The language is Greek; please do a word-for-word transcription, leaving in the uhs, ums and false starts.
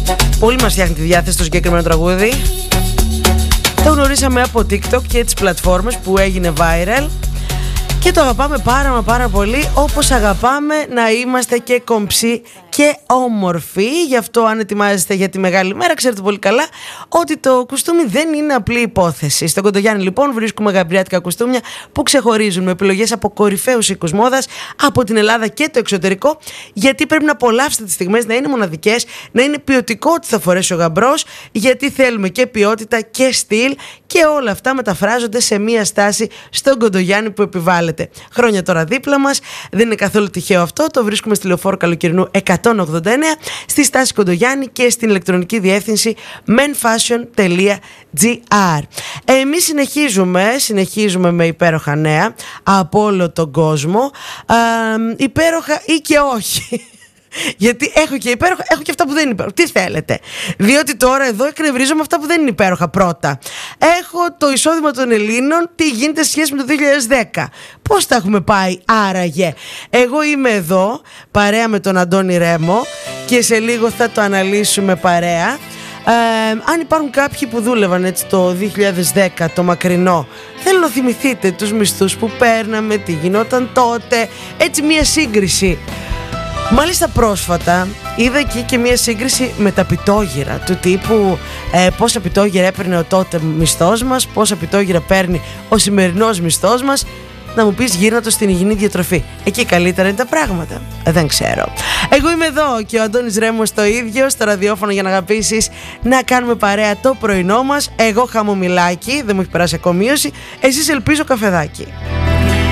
Πολύ μας φτιάχνει τη διάθεση στο συγκεκριμένο τραγούδι. Το γνωρίσαμε από TikTok και τις πλατφόρμες που έγινε viral και το αγαπάμε πάρα μα πάρα πολύ, όπως αγαπάμε να είμαστε και κομψοί και όμορφοι. Γι' αυτό αν ετοιμάζεστε για τη μεγάλη μέρα, ξέρετε πολύ καλά ότι το κουστούμι δεν είναι απλή υπόθεση. Στον Κοντογιάννη λοιπόν βρίσκουμε γαμπριάτικα κουστούμια που ξεχωρίζουν με επιλογές από κορυφαίους οίκους μόδας από την Ελλάδα και το εξωτερικό, γιατί πρέπει να απολαύσετε τις στιγμές, να είναι μοναδικές, να είναι ποιοτικό ότι θα φορέσει ο γαμπρός, γιατί θέλουμε και ποιότητα και στυλ και όλα αυτά μεταφράζονται σε μία στάση στον Κοντογιάννη που επιβάλλεται. Χρόνια τώρα δίπλα μας, δεν είναι καθόλου τυχαίο αυτό, το βρίσκουμε στη Λεωφόρο Καλοκαιρινού εκατόν ογδόντα εννέα, στη στάση Κοντογιάννη και στην ηλεκτρονική διεύθυνση menfashion τελεία gr. Εμείς συνεχίζουμε, συνεχίζουμε με υπέροχα νέα από όλο τον κόσμο, α, υπέροχα ή και όχι. Γιατί έχω και υπέροχα, έχω και αυτά που δεν είναι υπέροχα. Τι θέλετε? Διότι τώρα εδώ εκνευρίζομαι αυτά που δεν είναι υπέροχα. Πρώτα, έχω το εισόδημα των Ελλήνων, τι γίνεται σε σχέση με το δύο χιλιάδες δέκα. Πώς τα έχουμε πάει άραγε? Εγώ είμαι εδώ παρέα με τον Αντώνη Ρέμο και σε λίγο θα το αναλύσουμε παρέα. Ε, αν υπάρχουν κάποιοι που δούλευαν έτσι το δύο χιλιάδες δέκα, το μακρινό, θέλω να θυμηθείτε τους μισθούς που παίρναμε, τι γινόταν τότε, έτσι μια σύγκριση. Μάλιστα πρόσφατα είδα εκεί και μια σύγκριση με τα πιτόγυρα, του τύπου ε, πόσα πιτόγυρα έπαιρνε ο τότε μισθός μας, πόσα πιτόγυρα παίρνει ο σημερινός μισθός μας. Να μου πεις γύρνα το στην υγιεινή διατροφή. Εκεί καλύτερα είναι τα πράγματα. Δεν ξέρω. Εγώ είμαι εδώ και ο Αντώνης Ρέμος το ίδιο στο ραδιόφωνο για να αγαπήσεις να κάνουμε παρέα το πρωινό μας. Εγώ χαμομηλάκι, δεν μου έχει περάσει ακόμη μείωση. Εσείς ελπίζω καφεδάκι.